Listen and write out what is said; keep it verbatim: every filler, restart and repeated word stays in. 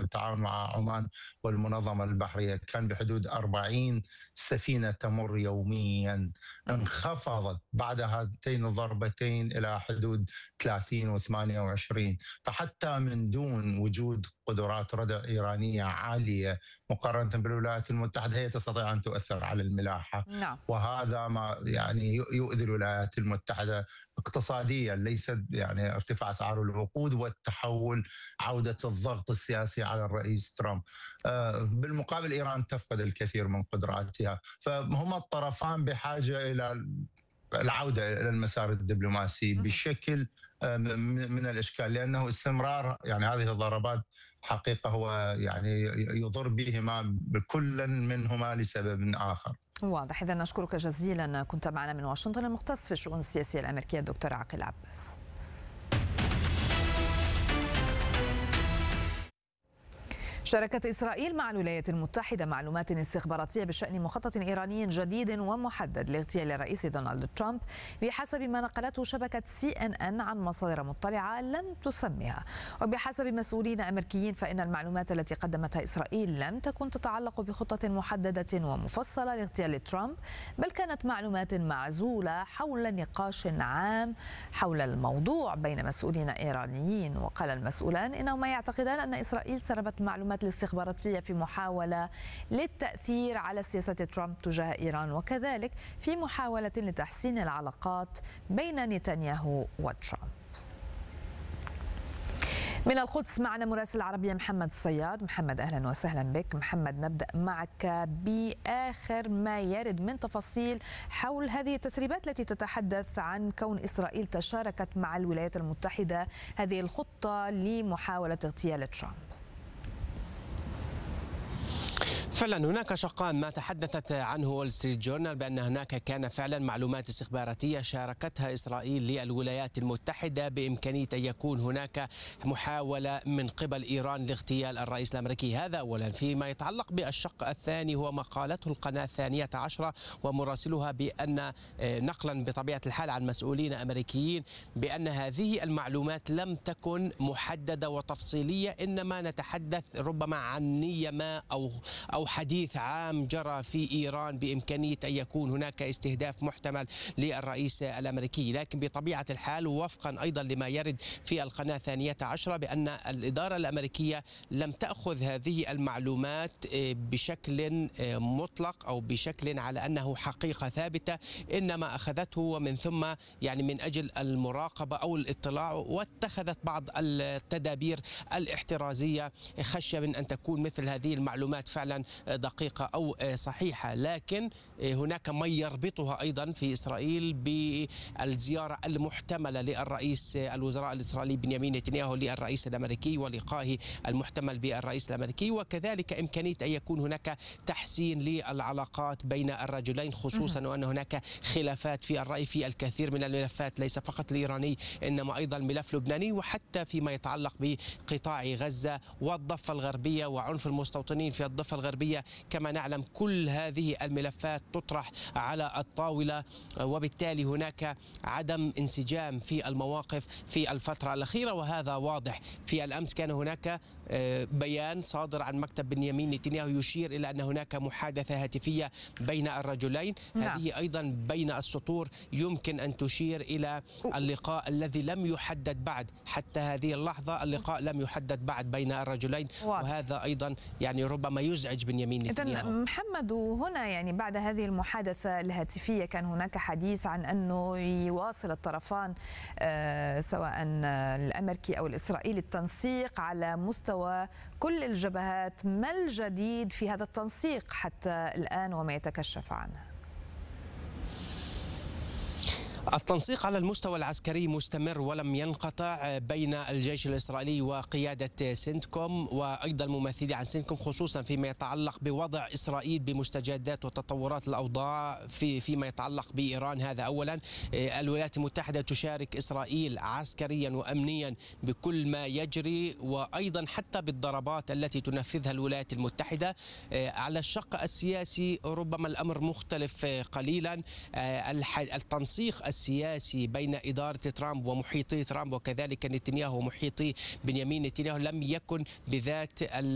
بالتعاون مع عمان والمنظمة البحرية، كان بحدود أربعين سفينة تمر يوميا، انخفضت بعد هاتين الضربتين إلى حدود ثلاثين وثمانية وعشرين. فحتى من دون وجود قدرات ردع إيرانية عالية مقارنة بالولايات المتحدة، هي تستطيع أن تؤثر على الملاحة. نعم. وهذا ما يعني يؤذي الولايات المتحدة اقتصاديا، ليس يعني ارتفاع اسعار الوقود والتحول، عودة الضغط السياسي على الرئيس ترامب. بالمقابل ايران تفقد الكثير من قدراتها، فهما الطرفان بحاجة الى العودة إلى المسار الدبلوماسي بشكل من الإشكال، لأنه استمرار يعني هذه الضربات حقيقة هو يعني يضر بهما بكل منهما لسبب آخر. واضح. إذا نشكرك جزيلا، كنت معنا من واشنطن المختص في الشؤون السياسية الأمريكية الدكتور عاقل عباس. شاركت إسرائيل مع الولايات المتحدة معلومات استخباراتية بشأن مخطط إيراني جديد ومحدد لاغتيال الرئيس دونالد ترامب، بحسب ما نقلته شبكة سي إن إن عن مصادر مطلعة لم تسمها. وبحسب مسؤولين أمريكيين فإن المعلومات التي قدمتها إسرائيل لم تكن تتعلق بخطة محددة ومفصلة لاغتيال ترامب، بل كانت معلومات معزولة حول نقاش عام حول الموضوع بين مسؤولين إيرانيين. وقال المسؤولان إنهما يعتقدان أن إسرائيل سربت معلومات الاستخباراتية في محاولة للتأثير على سياسة ترامب تجاه إيران، وكذلك في محاولة لتحسين العلاقات بين نتنياهو وترامب. من القدس معنا مراسل العربية محمد الصياد. محمد أهلا وسهلا بك. محمد، نبدأ معك بآخر ما يرد من تفاصيل حول هذه التسريبات التي تتحدث عن كون إسرائيل تشاركت مع الولايات المتحدة هذه الخطة لمحاولة اغتيال ترامب. فعلا هناك شقان، ما تحدثت عنه وول ستريت جورنال بأن هناك كان فعلا معلومات استخباراتية شاركتها إسرائيل للولايات المتحدة بإمكانية أن يكون هناك محاولة من قبل إيران لاغتيال الرئيس الأمريكي. هذا أولا. فيما يتعلق بالشق الثاني هو ما قالته القناة الثانية عشرة ومراسلها بأن نقلا بطبيعة الحال عن مسؤولين أمريكيين بأن هذه المعلومات لم تكن محددة وتفصيلية، إنما نتحدث ربما عن نية ما أو أو حديث عام جرى في إيران بإمكانية أن يكون هناك استهداف محتمل للرئيس الأمريكي. لكن بطبيعة الحال وفقا أيضا لما يرد في القناة الثانية عشرة بأن الإدارة الأمريكية لم تأخذ هذه المعلومات بشكل مطلق أو بشكل على أنه حقيقة ثابتة، إنما أخذته ومن ثم يعني من أجل المراقبة أو الاطلاع، واتخذت بعض التدابير الاحترازية خشية من أن تكون مثل هذه المعلومات فعلا دقيقة أو صحيحة. لكن هناك ما يربطها أيضا في إسرائيل بالزيارة المحتملة للرئيس الوزراء الإسرائيلي بنيامين نتنياهو للرئيس الأمريكي ولقائه المحتمل بالرئيس الأمريكي، وكذلك إمكانية أن يكون هناك تحسين للعلاقات بين الرجلين، خصوصا وأن هناك خلافات في الرأي في الكثير من الملفات، ليس فقط الإيراني إنما أيضا الملف اللبناني، وحتى فيما يتعلق بقطاع غزة والضفة الغربية وعنف المستوطنين في الضفة الغربية. كما نعلم كل هذه الملفات تطرح على الطاولة، وبالتالي هناك عدم انسجام في المواقف في الفترة الأخيرة، وهذا واضح. في الأمس كان هناك بيان صادر عن مكتب بنيامين نتنياهو يشير إلى أن هناك محادثة هاتفية بين الرجلين. نعم. هذه أيضا بين السطور يمكن أن تشير إلى اللقاء الذي لم يحدد بعد، حتى هذه اللحظة اللقاء لم يحدد بعد بين الرجلين، واضح. وهذا أيضا يعني ربما يزعج بنيامين نتنياهو. إذن محمد، وهنا يعني بعد هذه المحادثة الهاتفية كان هناك حديث عن أنه يواصل الطرفان آه سواء الأمريكي أو الإسرائيلي التنسيق على مستوى كل الجبهات. ما الجديد في هذا التنسيق حتى الآن وما يتكشف عنه؟ التنسيق على المستوى العسكري مستمر ولم ينقطع بين الجيش الإسرائيلي وقيادة سنتكوم وأيضا ممثلي عن سنتكوم، خصوصا فيما يتعلق بوضع إسرائيل بمستجدات وتطورات الأوضاع في فيما يتعلق بإيران. هذا أولا. الولايات المتحدة تشارك إسرائيل عسكريا وأمنيا بكل ما يجري، وأيضا حتى بالضربات التي تنفذها الولايات المتحدة. على الشق السياسي ربما الأمر مختلف قليلا. التنسيق السياسي بين إدارة ترامب ومحيطي ترامب وكذلك نتنياهو ومحيطي بنيامين نتنياهو لم يكن بذات